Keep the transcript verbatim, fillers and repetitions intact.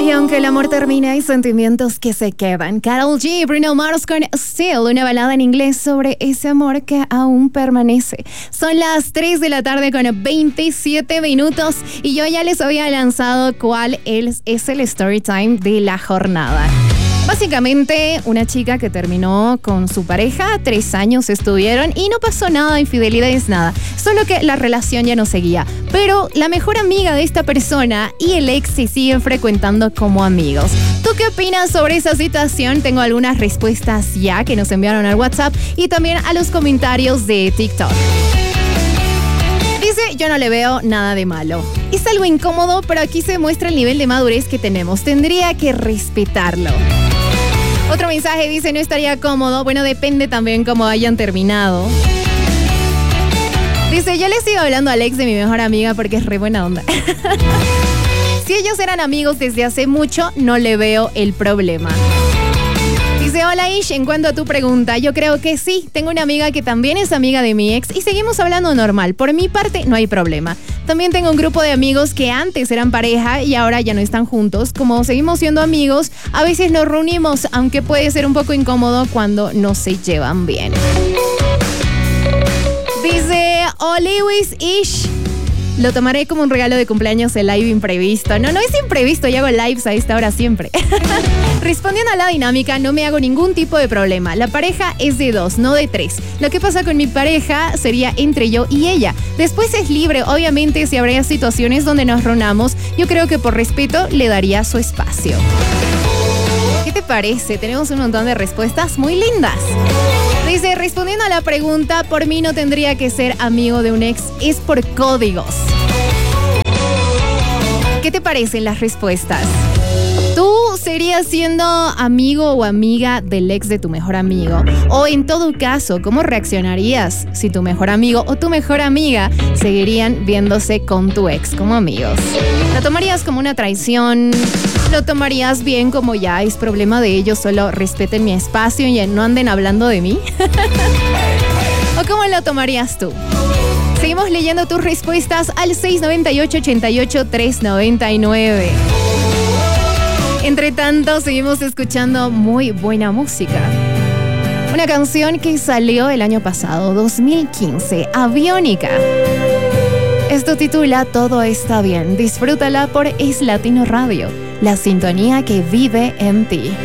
Y aunque el amor termina, hay sentimientos que se quedan. Karol G, Bruno Mars con Still, una balada en inglés sobre ese amor que aún permanece. Son las tres de la tarde con veintisiete minutos y yo ya les había lanzado cuál es, es el story time de la jornada. Básicamente, una chica que terminó con su pareja, tres años estuvieron y no pasó nada, infidelidades, nada. Solo que la relación ya no seguía. Pero la mejor amiga de esta persona y el ex se siguen frecuentando como amigos. ¿Tú qué opinas sobre esa situación? Tengo algunas respuestas ya que nos enviaron al WhatsApp y también a los comentarios de TikTok. Dice, yo no le veo nada de malo. Es algo incómodo, pero aquí se muestra el nivel de madurez que tenemos. Tendría que respetarlo. Otro mensaje dice, no estaría cómodo. Bueno, depende también cómo hayan terminado. Dice, yo le sigo hablando al ex de mi mejor amiga porque es re buena onda. Si ellos eran amigos desde hace mucho, no le veo el problema. Dice, hola Ish, en cuanto a tu pregunta, yo creo que sí. Tengo una amiga que también es amiga de mi ex y seguimos hablando normal. Por mi parte, no hay problema. También tengo un grupo de amigos que antes eran pareja y ahora ya no están juntos. Como seguimos siendo amigos, a veces nos reunimos, aunque puede ser un poco incómodo cuando no se llevan bien. Dice, oh Lewis Ish, lo tomaré como un regalo de cumpleaños el live imprevisto. No, no es imprevisto, yo hago lives a esta hora siempre. Respondiendo a la dinámica, no me hago ningún tipo de problema. La pareja es de dos, no de tres. Lo que pasa con mi pareja sería entre yo y ella. Después es libre, obviamente si habría situaciones donde nos reunamos, yo creo que por respeto le daría su espacio. ¿Qué te parece? Tenemos un montón de respuestas muy lindas. Dice, respondiendo a la pregunta, por mí no tendría que ser amigo de un ex, es por códigos. ¿Qué te parecen las respuestas? ¿Tú serías siendo amigo o amiga del ex de tu mejor amigo? O en todo caso, ¿cómo reaccionarías si tu mejor amigo o tu mejor amiga seguirían viéndose con tu ex como amigos? ¿Lo tomarías como una traición? ¿Lo tomarías bien como ya es problema de ellos, solo respeten mi espacio y no anden hablando de mí? ¿O cómo lo tomarías tú? Seguimos leyendo tus respuestas al seis nueve ocho, ocho ocho, tres nueve nueve. Entre tanto, seguimos escuchando muy buena música. Una canción que salió el año pasado, dos mil quince, Aviónica. Esto titula Todo está bien. Disfrútala por Es Latino Radio, la sintonía que vive en ti.